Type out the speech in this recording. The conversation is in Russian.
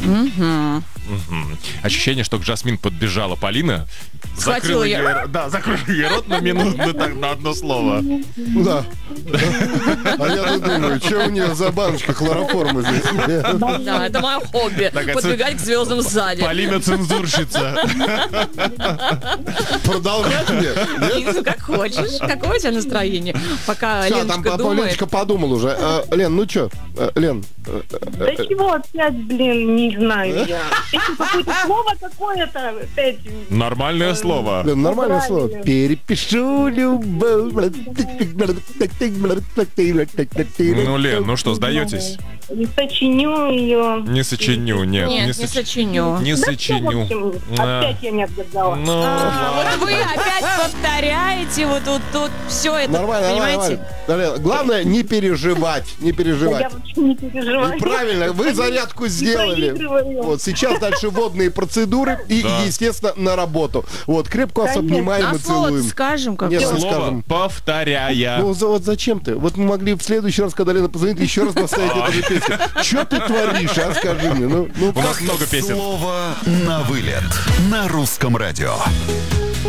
Ощущение, что к Жасмин подбежала Полина, Схватила ее. закрыла ей рот на минуту, так, на одно слово. Да. А я думаю, что у нее за баночка хлороформа здесь? Да, это мое хобби. Подбегать к звездам сзади. Полина цензурщица. Продолжать мне? Ну, как хочешь. Какое у тебя настроение? Пока Все, там Леночка думает. Леночка подумал уже. Лен, ну что? Лен. Да чего опять, блин, не знаю я. Это какое-то слово какое-то опять. Нормальное слово. Лен, нормальное слово. Перепишу любовь. Ну, Лен, ну что, сдаетесь? Не сочиню ее. Не сочиню, нет. Нет, не сочиню. Не Да, сочиню. в общем, опять я не отгадала. Ну, Вот вы опять повторяете вот тут все это, Нормально, понимаете? нормально. Главное, не переживать. Не Я переживать. вообще не переживаю. И правильно, вы зарядку сделали. проигрываю. Вот сейчас дальше водные процедуры и, Да. естественно, на работу. Вот, крепко вас Конечно. обнимаем А и слово целуем. скажем как Нет, слово скажем. повторяя. Ну, вот зачем ты? Вот мы могли в следующий раз, когда Лена позвонит, еще раз поставить эту же песню. Что ты творишь, а? Скажи мне. Ну, У нас много песен. Слово на вылет на русском радио.